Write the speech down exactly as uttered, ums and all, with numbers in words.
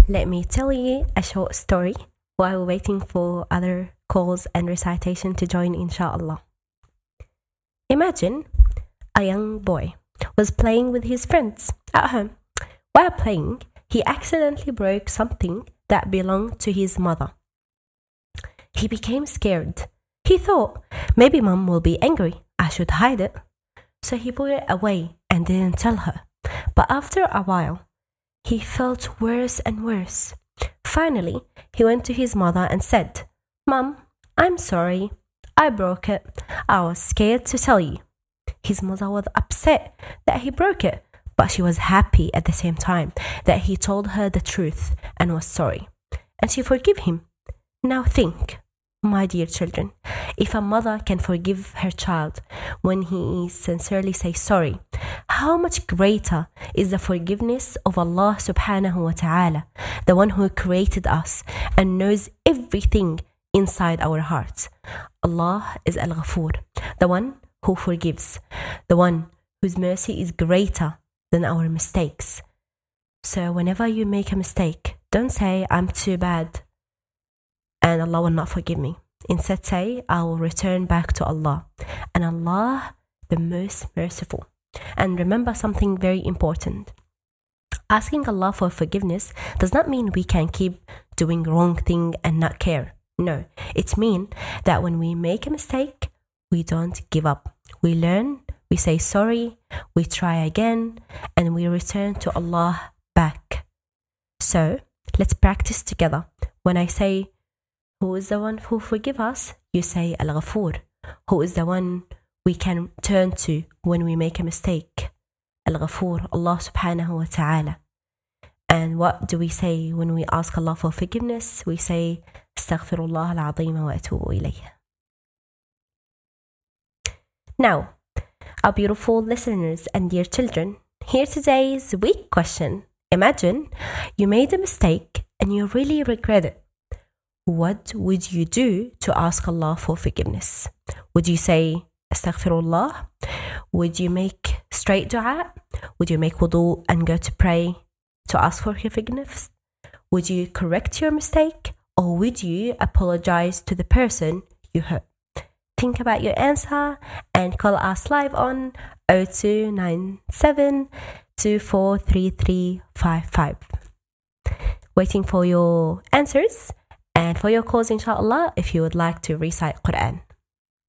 Let me tell you a short story while waiting for other calls and recitation to join, inshallah. Imagine a young boy was playing with his friends at home. While playing, he accidentally broke something that belonged to his mother. He became scared. He thought, maybe mom will be angry. I should hide it. So he put it away and didn't tell her. But after a while, he felt worse and worse. Finally, he went to his mother and said, Mom, I'm sorry. I broke it. I was scared to tell you. His mother was upset that he broke it, but she was happy at the same time that he told her the truth and was sorry. And she forgave him. Now think, my dear children, if a mother can forgive her child when he sincerely says sorry, how much greater is the forgiveness of Allah subhanahu wa ta'ala, the one who created us and knows everything inside our hearts. Allah is Al-Ghafur, the one who forgives, the one whose mercy is greater than our mistakes. So whenever you make a mistake, don't say, I'm too bad and Allah will not forgive me. Instead say, I will return back to Allah. And Allah, the most merciful. And remember something very important. Asking Allah for forgiveness does not mean we can keep doing wrong thing and not care. No, it means that when we make a mistake, we don't give up. We learn, we say sorry, we try again, and we return to Allah back. So, let's practice together. When I say, who is the one who forgives us? You say Al-Ghafur. Who is the one we can turn to when we make a mistake? Al-Ghafur, Allah subhanahu wa ta'ala. And what do we say when we ask Allah for forgiveness? We say, Astaghfirullah al-azim wa atubu ilayh. Now, our beautiful listeners and dear children, here today's week question. Imagine you made a mistake and you really regret it. What would you do to ask Allah for forgiveness? Would you say, Astaghfirullah? Would you make straight dua? Would you make wudu and go to pray to ask for forgiveness? Would you correct your mistake? Or would you apologize to the person you hurt? Think about your answer and call us live on zero two nine seven, two four three three five five. Waiting for your answers and for your calls, inshallah, if you would like to recite Quran.